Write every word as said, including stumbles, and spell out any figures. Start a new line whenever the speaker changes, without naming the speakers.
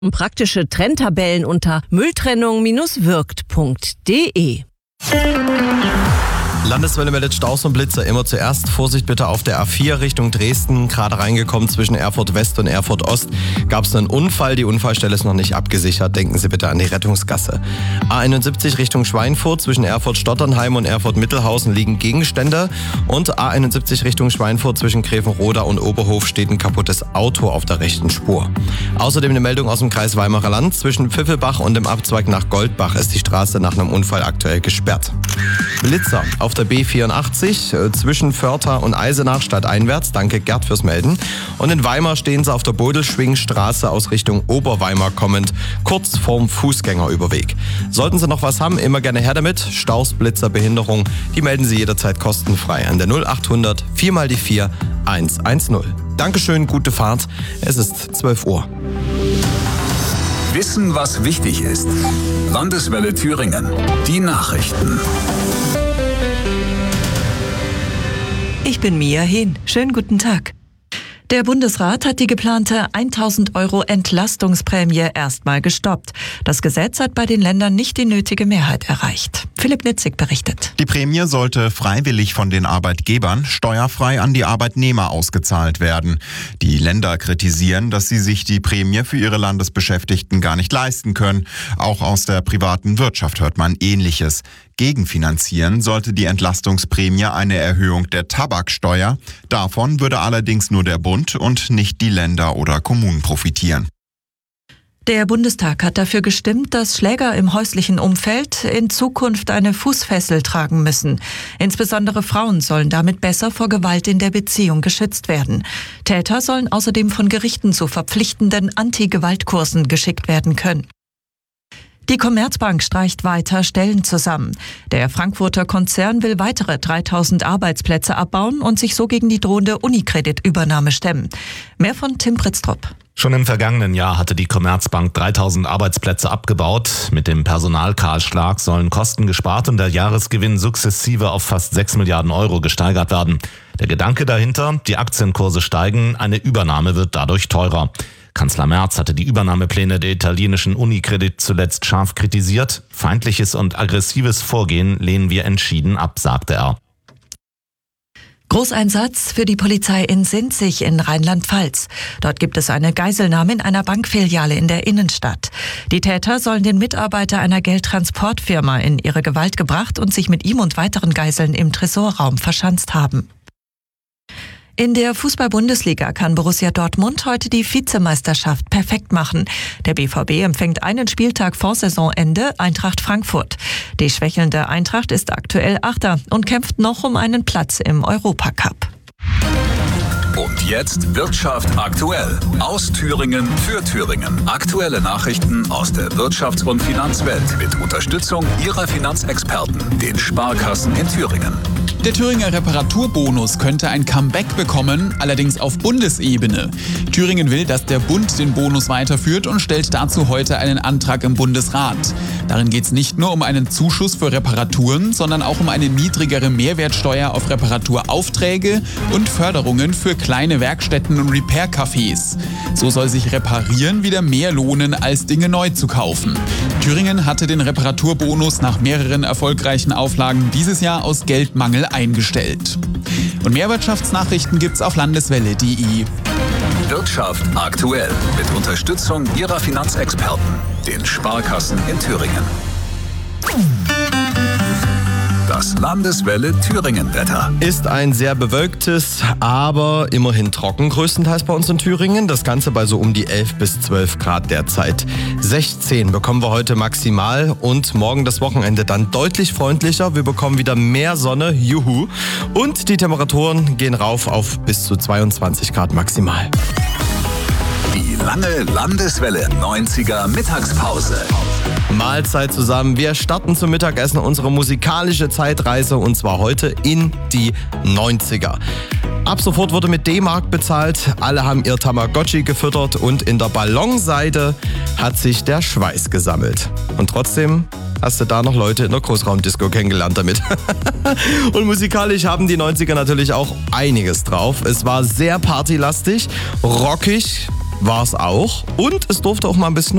Praktische Trenntabellen unter mülltrennung Bindestrich wirkt Punkt de.
Landeswelle meldet Staus und Blitzer. Immer zuerst Vorsicht bitte auf der A vier Richtung Dresden. Gerade reingekommen zwischen Erfurt West und Erfurt Ost gab es einen Unfall. Die Unfallstelle ist noch nicht abgesichert. Denken Sie bitte an die Rettungsgasse. A einundsiebzig Richtung Schweinfurt zwischen Erfurt Stotternheim und Erfurt Mittelhausen liegen Gegenstände. Und A einundsiebzig Richtung Schweinfurt zwischen Grevenroda und Oberhof steht ein kaputtes Auto auf der rechten Spur. Außerdem eine Meldung aus dem Kreis Weimarer Land. Zwischen Pfiffelbach und dem Abzweig nach Goldbach ist die Straße nach einem Unfall aktuell gesperrt. Blitzer auf der B vierundachtzig äh, zwischen Förtha und Eisenach stadteinwärts. Danke Gerd fürs Melden. Und in Weimar stehen sie auf der Bodelschwingstraße aus Richtung Oberweimar kommend, kurz vorm Fußgängerüberweg. Sollten Sie noch was haben, immer gerne her damit. Staus, Blitzer, Behinderung, die melden Sie jederzeit kostenfrei an der null achthundert vier mal die vier eins eins null. Dankeschön, gute Fahrt. Es ist zwölf Uhr.
Wissen, was wichtig ist. Landeswelle Thüringen. Die Nachrichten.
Ich bin Mia Hehn. Schönen guten Tag. Der Bundesrat hat die geplante tausend Euro Entlastungsprämie erstmal gestoppt. Das Gesetz hat bei den Ländern nicht die nötige Mehrheit erreicht. Philipp Nitzig berichtet.
Die Prämie sollte freiwillig von den Arbeitgebern steuerfrei an die Arbeitnehmer ausgezahlt werden. Die Länder kritisieren, dass sie sich die Prämie für ihre Landesbeschäftigten gar nicht leisten können. Auch aus der privaten Wirtschaft hört man Ähnliches. Gegenfinanzieren sollte die Entlastungsprämie eine Erhöhung der Tabaksteuer. Davon würde allerdings nur der Bund und nicht die Länder oder Kommunen profitieren.
Der Bundestag hat dafür gestimmt, dass Schläger im häuslichen Umfeld in Zukunft eine Fußfessel tragen müssen. Insbesondere Frauen sollen damit besser vor Gewalt in der Beziehung geschützt werden. Täter sollen außerdem von Gerichten zu verpflichtenden Anti-Gewalt-Kursen geschickt werden können. Die Commerzbank streicht weiter Stellen zusammen. Der Frankfurter Konzern will weitere dreitausend Arbeitsplätze abbauen und sich so gegen die drohende Unicredit-Übernahme stemmen. Mehr von Tim Pritztrup.
Schon im vergangenen Jahr hatte die Commerzbank dreitausend Arbeitsplätze abgebaut. Mit dem Personalkahlschlag sollen Kosten gespart und der Jahresgewinn sukzessive auf fast sechs Milliarden Euro gesteigert werden. Der Gedanke dahinter, die Aktienkurse steigen, eine Übernahme wird dadurch teurer. Kanzler Merz hatte die Übernahmepläne der italienischen Unicredit zuletzt scharf kritisiert. Feindliches und aggressives Vorgehen lehnen wir entschieden ab, sagte er.
Großeinsatz für die Polizei in Sinzig in Rheinland-Pfalz. Dort gibt es eine Geiselnahme in einer Bankfiliale in der Innenstadt. Die Täter sollen den Mitarbeiter einer Geldtransportfirma in ihre Gewalt gebracht und sich mit ihm und weiteren Geiseln im Tresorraum verschanzt haben. In der Fußball-Bundesliga kann Borussia Dortmund heute die Vizemeisterschaft perfekt machen. Der B V B empfängt einen Spieltag vor Saisonende Eintracht Frankfurt. Die schwächelnde Eintracht ist aktuell Achter und kämpft noch um einen Platz im Europacup.
Und jetzt Wirtschaft aktuell. Aus Thüringen für Thüringen. Aktuelle Nachrichten aus der Wirtschafts- und Finanzwelt mit Unterstützung Ihrer Finanzexperten, den Sparkassen in Thüringen.
Der Thüringer Reparaturbonus könnte ein Comeback bekommen, allerdings auf Bundesebene. Thüringen will, dass der Bund den Bonus weiterführt und stellt dazu heute einen Antrag im Bundesrat. Darin geht es nicht nur um einen Zuschuss für Reparaturen, sondern auch um eine niedrigere Mehrwertsteuer auf Reparaturaufträge und Förderungen für kleine Werkstätten und Repair-Cafés. So soll sich Reparieren wieder mehr lohnen, als Dinge neu zu kaufen. Thüringen hatte den Reparaturbonus nach mehreren erfolgreichen Auflagen dieses Jahr aus Geldmangel eingestellt. Und mehr Wirtschaftsnachrichten gibt's auf landeswelle punkt de.
Wirtschaft aktuell mit Unterstützung Ihrer Finanzexperten, den Sparkassen in Thüringen. Das Landeswelle Thüringen-Wetter.
Ist ein sehr bewölktes, aber immerhin trocken, größtenteils bei uns in Thüringen. Das Ganze bei so um die elf bis zwölf Grad derzeit. sechzehn bekommen wir heute maximal und morgen das Wochenende dann deutlich freundlicher. Wir bekommen wieder mehr Sonne, juhu. Und die Temperaturen gehen rauf auf bis zu zweiundzwanzig Grad maximal.
Die lange Landeswelle neunziger Mittagspause.
Mahlzeit zusammen. Wir starten zum Mittagessen unsere musikalische Zeitreise und zwar heute in die neunziger. Ab sofort wurde mit D-Mark bezahlt, alle haben ihr Tamagotchi gefüttert und in der Ballonseide hat sich der Schweiß gesammelt. Und trotzdem hast du da noch Leute in der Großraumdisco kennengelernt damit. Und musikalisch haben die neunziger natürlich auch einiges drauf. Es war sehr partylastig, rockig, war es auch. Und es durfte auch mal ein bisschen